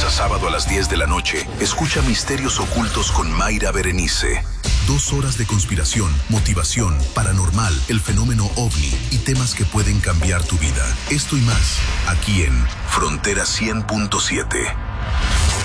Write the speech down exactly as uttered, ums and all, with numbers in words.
a sábado a las diez de la noche, escucha Misterios Ocultos con Mayra Berenice. Dos horas de conspiración, motivación, paranormal, el fenómeno ovni y temas que pueden cambiar tu vida. Esto y más, aquí en Frontera cien punto siete.